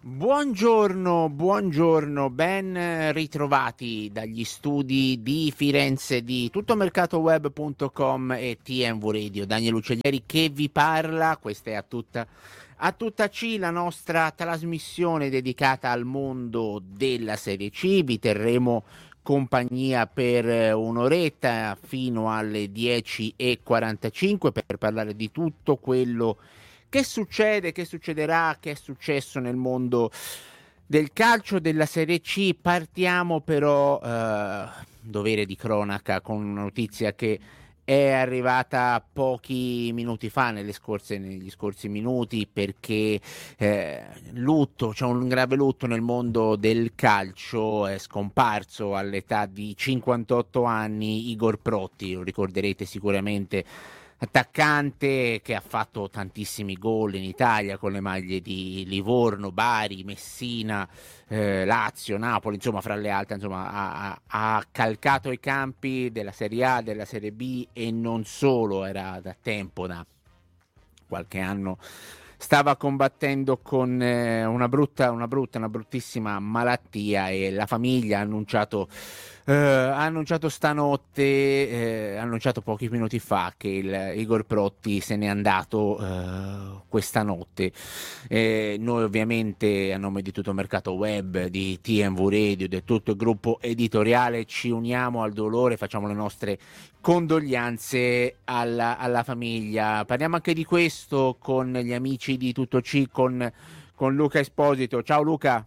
Buongiorno, ben ritrovati dagli studi di Firenze di tuttomercatoweb.com e TMV Radio. Daniel Uccellieri che vi parla, questa è a tutta C, la nostra trasmissione dedicata al mondo della Serie C. Vi terremo compagnia per un'oretta fino alle 10:45 per parlare di tutto quello che succede, che succederà, che è successo nel mondo del calcio della Serie C. Partiamo però, dovere di cronaca, con una notizia che è arrivata pochi minuti fa, negli scorsi minuti, perché c'è un grave lutto nel mondo del calcio. È scomparso all'età di 58 anni Igor Protti, lo ricorderete sicuramente, attaccante che ha fatto tantissimi gol in Italia con le maglie di Livorno, Bari, Messina, Lazio, Napoli, insomma fra le altre, insomma ha calcato i campi della Serie A, della Serie B e non solo. Era da tempo, da qualche anno stava combattendo con una bruttissima malattia, e la famiglia ha annunciato stanotte, ha annunciato pochi minuti fa, che Igor Protti se n'è andato questa notte. Noi ovviamente, a nome di tutto il mercato web, di TMV Radio, di tutto il gruppo editoriale, ci uniamo al dolore, facciamo le nostre condoglianze alla famiglia. Parliamo anche di questo con gli amici di Tutto C, con Luca Esposito. Ciao Luca.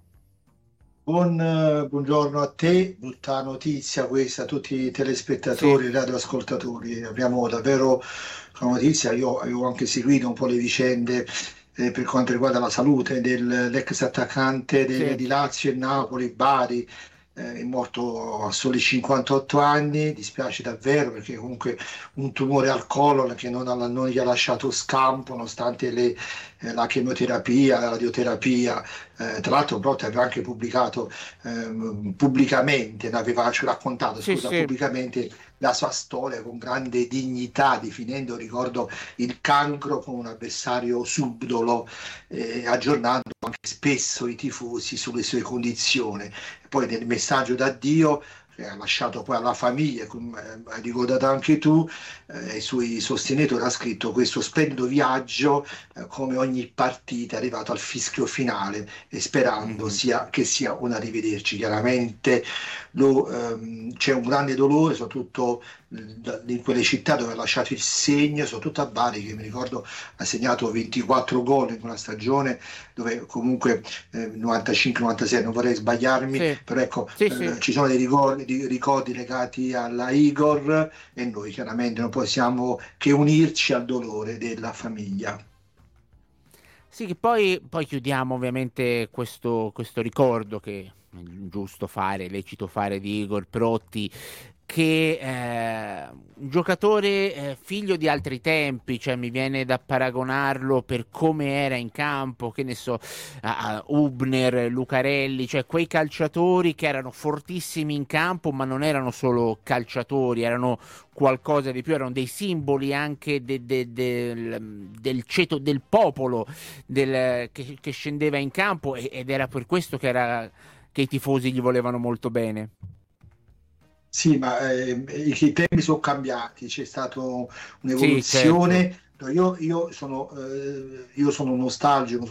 Buongiorno a te, brutta notizia questa a tutti i telespettatori, Sì. radioascoltatori. Abbiamo davvero una notizia. Io avevo anche seguito un po' le vicende per quanto riguarda la salute dell'ex attaccante Sì. di Lazio e Napoli, Bari. È morto a soli 58 anni. Dispiace davvero, perché comunque un tumore al colon che non gli ha lasciato scampo nonostante la chemioterapia, la radioterapia. Tra l'altro Brotti aveva anche pubblicato pubblicamente, ci ha raccontato, scusa, Sì. pubblicamente la sua storia con grande dignità, definendo, ricordo, il cancro come un avversario subdolo, aggiornando anche spesso i tifosi sulle sue condizioni. Poi nel messaggio d'addio che ha lasciato poi alla famiglia, come hai ricordato anche tu, i suoi sostenitori, ha scritto: questo splendido viaggio, come ogni partita, è arrivato al fischio finale, e sperando Mm-hmm. che sia un arrivederci. Chiaramente c'è un grande dolore, soprattutto in quelle città dove ha lasciato il segno, soprattutto a Bari, che mi ricordo ha segnato 24 gol in una stagione, dove comunque 95-96, non vorrei sbagliarmi, Sì. però ecco, Sì. ci sono dei ricordi legati alla Igor, e noi chiaramente non possiamo che unirci al dolore della famiglia. Sì, che poi chiudiamo ovviamente questo ricordo, che è giusto fare, lecito fare, di Igor Protti, che un giocatore figlio di altri tempi, cioè mi viene da paragonarlo per come era in campo, che ne so, a Hübner, Lucarelli, cioè quei calciatori che erano fortissimi in campo, ma non erano solo calciatori, erano qualcosa di più, erano dei simboli anche del ceto del popolo, che scendeva in campo, ed era per questo che i tifosi gli volevano molto bene. Sì, ma i tempi sono cambiati, c'è stata Sì, certo. un'evoluzione. No, io sono nostalgico,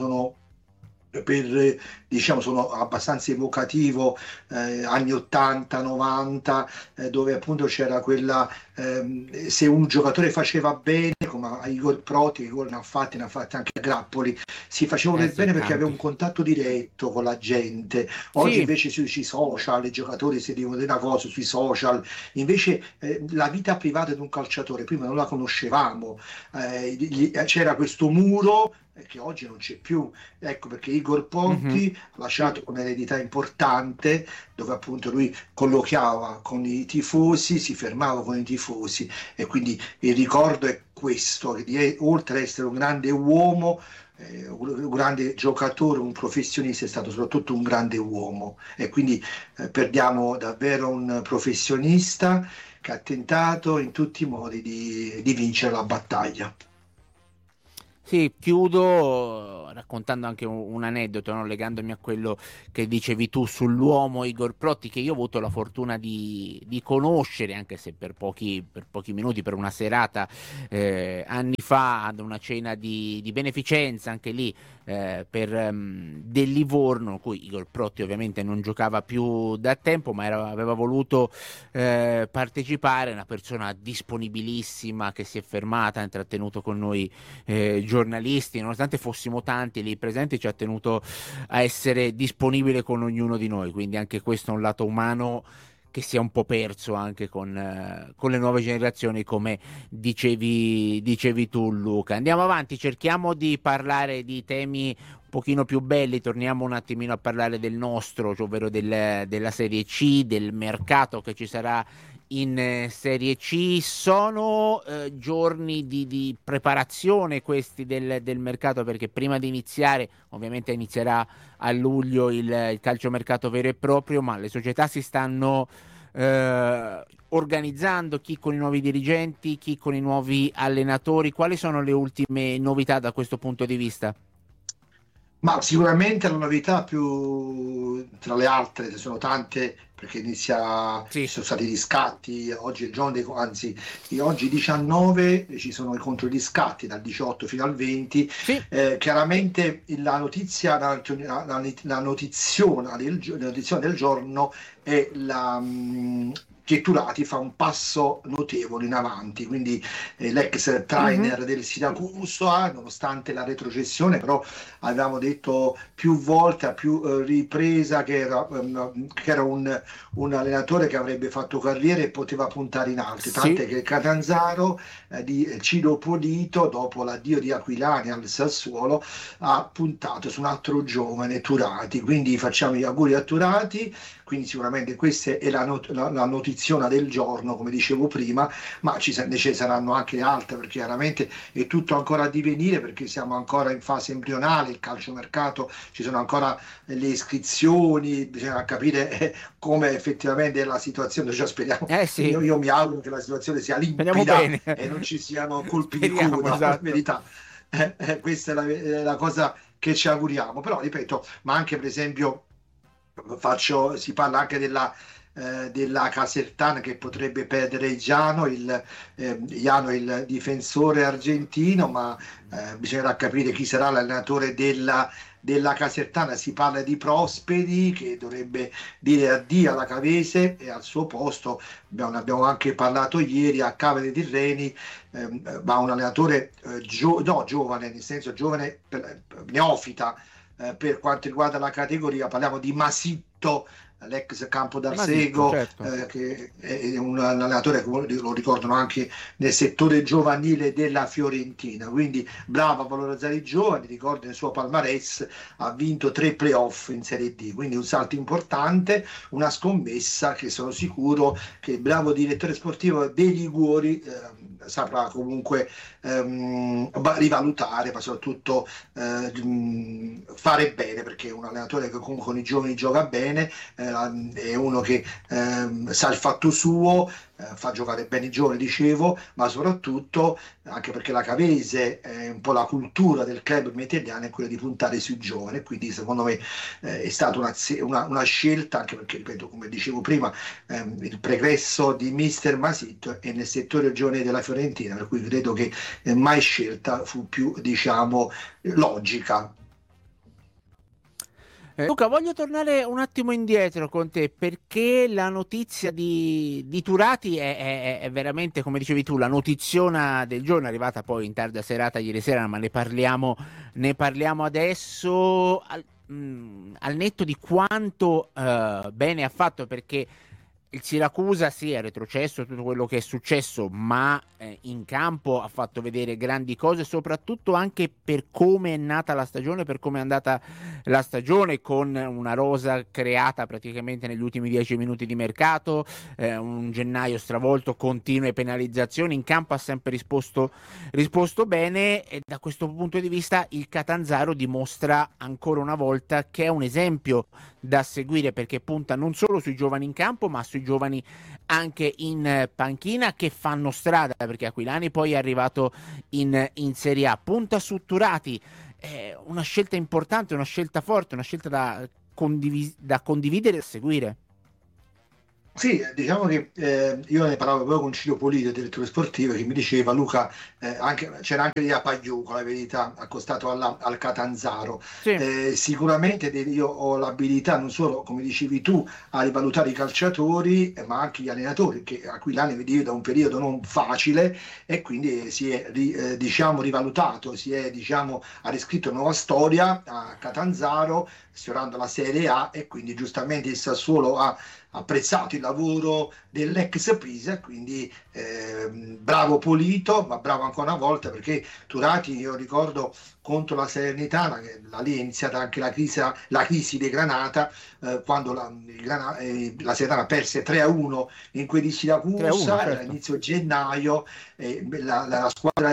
diciamo, sono abbastanza evocativo, anni 80, 90, dove appunto c'era se un giocatore faceva bene, come a Igor Proti, che gol ne ha fatti anche a Grappoli, si faceva del Sì, bene perché aveva tanti. un contatto diretto con la gente. Oggi Sì. invece sui social i giocatori si dicono delle cose sui social, invece la vita privata di un calciatore prima non la conoscevamo. C'era questo muro che oggi non c'è più. Ecco perché Igor Mhm. Ponti ha lasciato un'eredità importante, dove appunto lui colloquiava con i tifosi, si fermava con i tifosi, e quindi il ricordo è questo, che oltre ad essere un grande uomo, un grande giocatore, un professionista, è stato soprattutto un grande uomo, e quindi perdiamo davvero un professionista che ha tentato in tutti i modi di vincere la battaglia. Sì, chiudo raccontando anche un aneddoto, no? Legandomi a quello che dicevi tu sull'uomo Igor Protti, che io ho avuto la fortuna di conoscere, anche se per pochi minuti, per una serata anni fa, ad una cena di beneficenza, anche lì per del Livorno, cui Igor Protti ovviamente non giocava più da tempo, ma aveva voluto partecipare. Una persona disponibilissima che si è fermata, ha intrattenuto con noi giornalisti, nonostante fossimo tanti lì presenti, ci ha tenuto a essere disponibile con ognuno di noi, quindi anche questo è un lato umano che si è un po' perso anche con le nuove generazioni, come dicevi tu, Luca. Andiamo avanti, cerchiamo di parlare di temi un pochino più belli, torniamo un attimino a parlare del nostro, cioè ovvero della Serie C, del mercato che ci sarà in Serie C. Sono giorni di preparazione questi del mercato, perché prima di iniziare, ovviamente inizierà a luglio il calciomercato vero e proprio, ma le società si stanno organizzando, chi con i nuovi dirigenti, chi con i nuovi allenatori. Quali sono le ultime novità da questo punto di vista? Ma sicuramente la novità più tra le altre, ce sono tante, perché ci Sì, sono stati riscatti, oggi è il giorno anzi, oggi 19 ci sono i controriscatti dal 18 fino al 20. sì. Chiaramente la notizia, la notiziona del giorno è che Turati fa un passo notevole in avanti, quindi l'ex Mhm. trainer del Siracusa, nonostante la retrocessione, però avevamo detto più volte, a più ripresa, che era un allenatore che avrebbe fatto carriera e poteva puntare in alto, Sì. tant'è che Catanzaro di Ciro Polito, dopo l'addio di Aquilani al Sassuolo, ha puntato su un altro giovane, Turati, quindi facciamo gli auguri a Turati. Quindi sicuramente questa è la notiziona del giorno, come dicevo prima, ma ne ci saranno anche altre, perché chiaramente è tutto ancora a divenire, perché siamo ancora in fase embrionale, il calciomercato, ci sono ancora le iscrizioni, bisogna capire come effettivamente è la situazione. Cioè, speriamo, Sì, io mi auguro che la situazione sia speriamo limpida bene. e non ci siano colpi di Speriamo, coda, per esatto. verità. Questa è la cosa che ci auguriamo, però ripeto, ma anche per esempio si parla anche della Casertana che potrebbe perdere Giano, il difensore argentino, ma bisognerà capire chi sarà l'allenatore della Casertana. Si parla di Prosperi che dovrebbe dire addio alla Cavese e al suo posto, ne abbiamo anche parlato ieri, a Cave dei Tirreni va un allenatore no, giovane, nel senso giovane, neofita, per quanto riguarda la categoria. Parliamo di Masitto, l'ex Campo Masitto, d'Arsego, certo. che è un allenatore che lo ricordano anche nel settore giovanile della Fiorentina, quindi bravo a valorizzare i giovani. Ricordo nel suo palmarès ha vinto 3 playoff in Serie D, quindi un salto importante, una scommessa che sono sicuro che il bravo direttore sportivo dei Liguori saprà comunque rivalutare, ma soprattutto fare bene, perché è un allenatore che comunque con i giovani gioca bene, è uno che sa il fatto suo, fa giocare bene i giovani, dicevo, ma soprattutto anche perché la Cavese è un po' la cultura del club italiano, è quella di puntare sui giovani, quindi secondo me è stata una scelta, anche perché, ripeto, come dicevo prima, il pregresso di Mister Masitto è nel settore giovane della Fiorentina, per cui credo che mai scelta fu più, diciamo, logica. Luca, voglio tornare un attimo indietro con te, perché la notizia di Turati è veramente, come dicevi tu, la notiziona del giorno, è arrivata poi in tarda serata ieri sera, ma ne parliamo adesso, al netto di quanto bene ha fatto, perché il Siracusa sì, è retrocesso tutto quello che è successo, ma in campo ha fatto vedere grandi cose, soprattutto anche per come è nata la stagione, per come è andata la stagione, con una rosa creata praticamente negli ultimi 10 minuti di mercato, un gennaio stravolto, continue penalizzazioni. In campo ha sempre risposto bene, e da questo punto di vista il Catanzaro dimostra ancora una volta che è un esempio da seguire, perché punta non solo sui giovani in campo, ma sui giovani anche in panchina, che fanno strada, perché Aquilani poi è arrivato in Serie A. Punta su Turati è una scelta importante, una scelta forte, una scelta da condividere e seguire. Sì, diciamo che io ne parlavo proprio con Ciro Polito, direttore sportivo, che mi diceva Luca, c'era anche lì a Pagliuco, la verità, accostato al Catanzaro. Sì, Sicuramente io ho l'abilità non solo, come dicevi tu, a rivalutare i calciatori, ma anche gli allenatori, che a cui l'anno vedi da un periodo non facile e quindi si è diciamo, rivalutato, ha riscritto nuova storia a Catanzaro, sfiorando la Serie A e quindi giustamente il Sassuolo ha apprezzato il lavoro dell'ex Pisa, quindi bravo Polito, ma bravo ancora una volta perché Turati, io ricordo contro la Salernitana, che da lì è iniziata anche la crisi di Granata, quando la Salernitana perse 3-1 in quel di 3-1, Siracusa, era certo. inizio gennaio, la squadra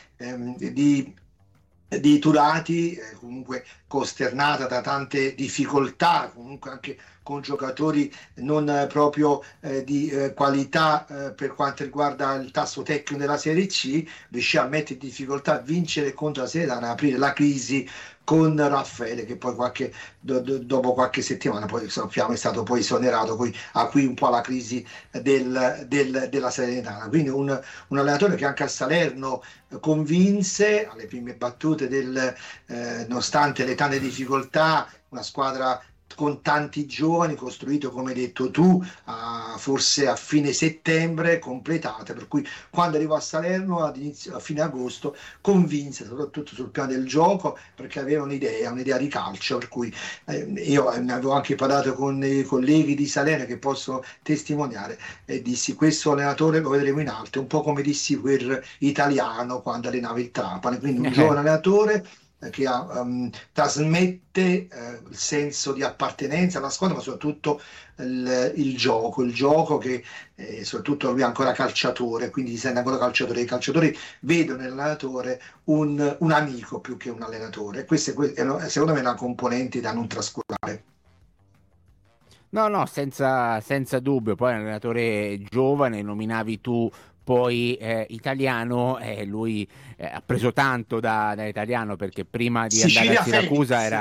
di Turati, comunque costernata da tante difficoltà, comunque anche con giocatori non proprio di qualità per quanto riguarda il tasso tecnico della Serie C, riuscì a mettere in difficoltà a vincere contro la Serie A, a aprire la crisi con Raffaele, che poi dopo qualche settimana poi sappiamo è stato poi esonerato, poi a cui un po' la crisi della Salernitana. Quindi un allenatore che anche a Salerno convinse alle prime battute nonostante le tante difficoltà, una squadra con tanti giovani, costruito come hai detto tu, forse a fine settembre, completate, per cui quando arrivò a Salerno a fine agosto convinse soprattutto sul piano del gioco perché aveva un'idea di calcio, per cui io ne avevo anche parlato con i colleghi di Salerno che posso testimoniare e dissi questo allenatore lo vedremo in alto, un po' come dissi per Italiano quando allenava il Trapani, quindi un giovane allenatore che trasmette il senso di appartenenza alla squadra, ma soprattutto il gioco che soprattutto lui è ancora calciatore, quindi si sente ancora calciatore. I calciatori vedono nell'allenatore un amico più che un allenatore. E questa secondo me è una componente da non trascurare. No, no, senza dubbio. Poi è un allenatore giovane, nominavi tu poi Italiano, lui ha preso tanto da Italiano perché prima di andare a Sicilia Siracusa Felix.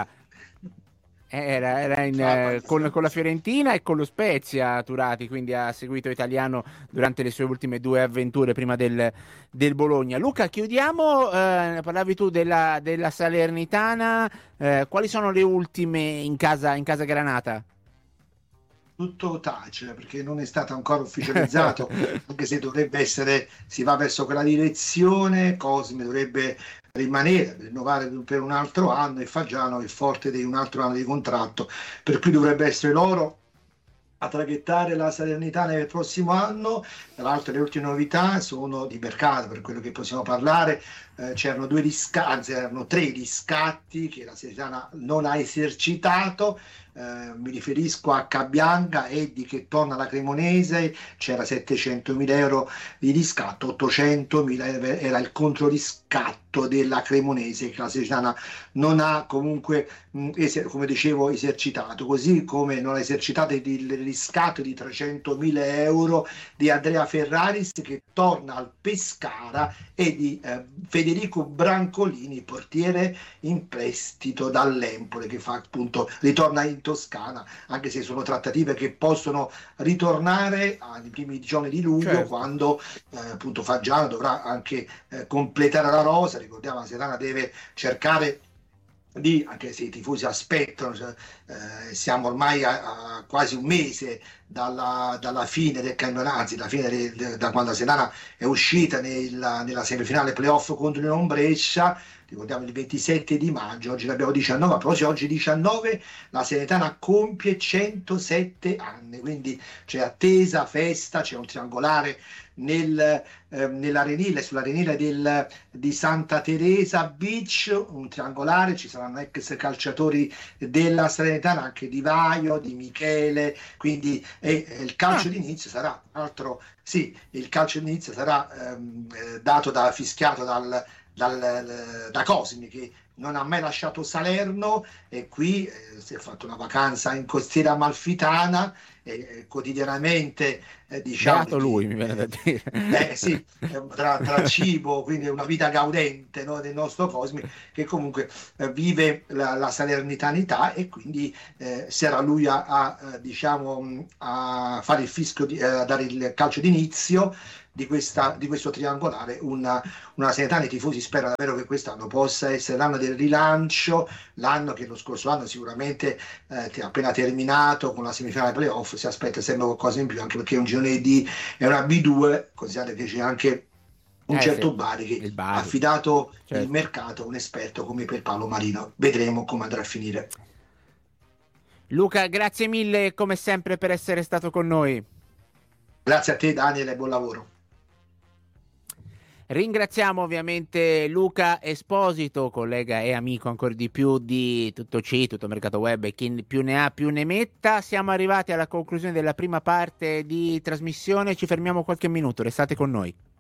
era Trapani, con la Fiorentina e con lo Spezia Turati, quindi ha seguito Italiano durante le sue ultime due avventure prima del Bologna. Luca, chiudiamo, parlavi tu della Salernitana, quali sono le ultime in casa Granata? tutto tace perché non è stato ancora ufficializzato, anche se dovrebbe essere, si va verso quella direzione. Cosme dovrebbe rimanere, rinnovare per un altro anno e Fagiano è forte di un altro anno di contratto, per cui dovrebbe essere loro a traghettare la Salernitana nel prossimo anno. Tra l'altro le ultime novità sono di mercato, per quello che possiamo parlare, c'erano erano tre riscatti che la Salernitana non ha esercitato. Mi riferisco a Cabianga, Eddi che torna alla Cremonese, c'era 700.000 euro di riscatto, 800.000 era il controriscatto della Cremonese che la Salernitana non ha comunque, come dicevo, esercitato, così come non ha esercitato il riscatto di 300.000 euro di Andrea Ferraris che torna al Pescara e di Federico Brancolini, portiere in prestito dall'Empoli, che fa appunto ritorna in Toscana, anche se sono trattative che possono ritornare ai primi giorni di luglio, Certo. quando appunto Fagiano dovrà anche completare la rosa. Ricordiamo la Serrana deve cercare anche se i tifosi aspettano, siamo ormai a quasi un mese dalla fine del campionato, anzi da quando la Serrana è uscita nella semifinale playoff contro il Brescia. Ricordiamo il 27 di maggio, oggi ne abbiamo 19, però oggi 19 la Salernitana compie 107 anni, quindi c'è attesa, festa, c'è un triangolare nell'arenile, sull'arenile di Santa Teresa Beach, un triangolare, ci saranno ex calciatori della Salernitana, anche Di Vaio, Di Michele, quindi il calcio d'inizio sarà, il calcio d'inizio sarà fischiato da Cosmi, che non ha mai lasciato Salerno e qui si è fatto una vacanza in costiera amalfitana e quotidianamente diciamo Beato lui, mi viene da dire. sì, tra cibo, quindi è una vita gaudente, no, del nostro Cosmi, che comunque vive la salernitanità e quindi sarà lui diciamo, a fare il fischio, a dare il calcio d'inizio di questo triangolare. Una Salernitana, i tifosi sperano davvero che quest'anno possa essere l'anno del rilancio, l'anno che lo scorso anno sicuramente appena terminato con la semifinale playoff si aspetta sempre qualcosa in più, anche perché è un girone D è una B2, considerate che c'è anche un Sì, certo Bari che il ha Bari, affidato il certo. mercato a un esperto come per Paolo Marino. Vedremo come andrà a finire. Luca, grazie mille come sempre per essere stato con noi. Grazie a te Daniele, buon lavoro. Ringraziamo ovviamente Luca Esposito, collega e amico ancora di più di Tutto Mercato Web e chi più ne ha più ne metta. Siamo arrivati alla conclusione della prima parte di trasmissione, ci fermiamo qualche minuto, restate con noi.